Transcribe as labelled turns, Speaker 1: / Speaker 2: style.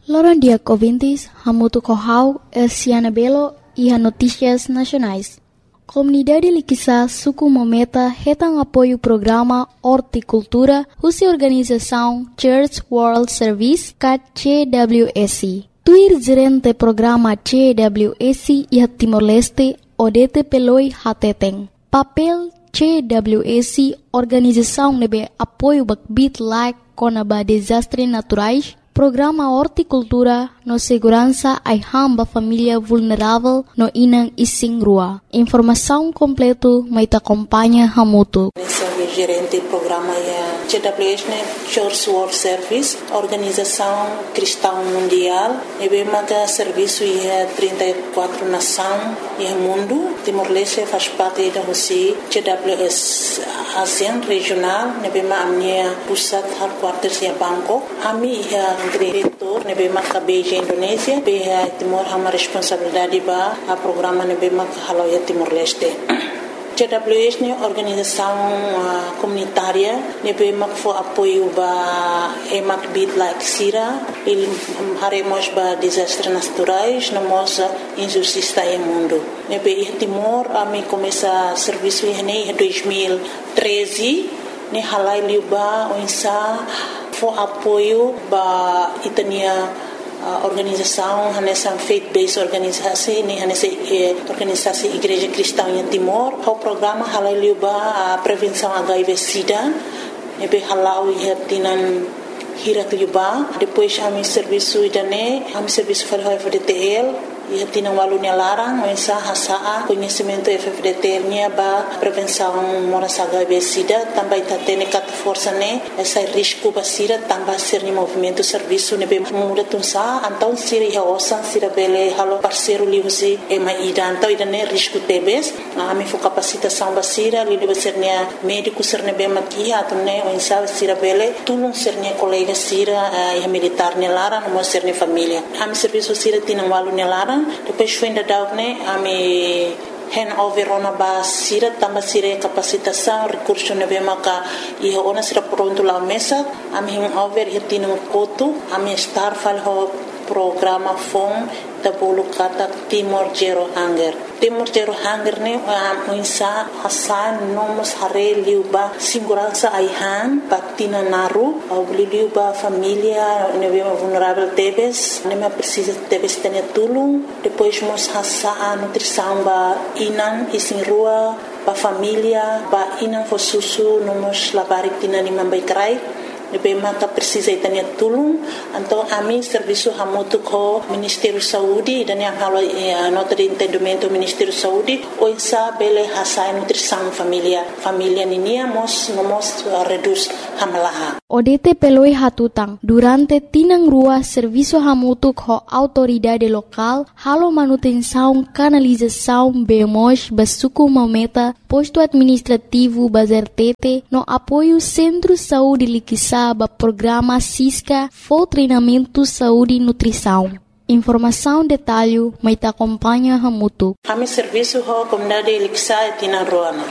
Speaker 1: Loron dia ouvintes, hamutu kohau, Elsiana Belo e a Notícias Nacionais. Comunidade Liquissa suku mometa retang apoio programa Horticultura, husi organização Church World Service, CWSC. Tuir gerente programa CWSC e Timor-Leste, Odete Peloi Hateteng. Papel CWSC, organização nebe apoio bakbit like konaba desastres naturais, programa Horticultura no segurança ai hamba família vulnerável no inang ising rua. Informação completo mai ta acompanha hamutu.
Speaker 2: Gerente do programa CWS, Church World Service, Organização Cristã Mundial, e bem serviço e 34 nações e mundo. Timor-Leste faz parte da CWS ASEAN regional, e bem a minha pusat headquarters em Bangkok. A minha diretor, e bem a Beijing Indonésia, bem Timor uma responsabilidade para o programa e bem a Haloia Timor-Leste. CWS é uma organização comunitária que foi apoio para emak bit like sira, ele haremos para desastres naturais, na nossa injustiça no mundo. Nebe Timor, a mim começa serviço em 2013, ne halai liuba onsa foi apoio para itania organização nessa faith-based organização nessa organização Igreja Cristã em Timor. O programa halaliuba a prevenção HIV/SIDA, nebe halau e tinan hiratliuba. Depois a mi serviço idane, a mi serviço para o FDTL. E tinha um aluno larang, mas hasa conhecimento FFDT nia ba prevenção moras HIV/SIDA, também tá tendo cat força né, essa risco basira também ser no movimento serviço ne bem muda tunsa, então sira ia osan sira bele halo parceiro liusi e mai ida então ida ne risco tebes, a mi fo capacitação basira li deve ser ne médico ser ne bem aqui a tunne o insa sira bele tulung ser ne colega sira e militar ne larang mo ser ne família. A mi serviço sira tinha um aluno larang. Depois foi ainda dar a me handover ona ba sira tamba sira capacitação recurso na bemaka e ona sira pronto lá mesa a me handover hitino koto a me star fal ho programa fom da bolo kata Timor Zero Hunger. Timor Zero Hunger ne insa hasan nomos hare liuba segurança aihan patina naru au liuba família ne vulnerável tebes ne me precisa tebes tene tulung depois mos hasa nutrição ba inan isin rua ba família ba inan fo susu nomos labarik tina ni mambai krai Nebe maka precisa itania tulung então a mim serviço hamutu ko Ministério Saúde dan yang halo nota de entendimento Ministério Saúde o insa bele hasa nutrição família ninia mos reduz hamalaha.
Speaker 1: Odete peloi hatutang durante tinang rua serviço hamutu ko autoridade local halo manutenção canalização bemos basuku mameta posto administrativo bazertete no apoio Centro Saúde Liquissa ba programa Cisca for treinamento saúde e nutrição. Informação detalhe mai ta acompanha hamutu.
Speaker 2: A mi serviço ho comunidade Liquissa e tina roana.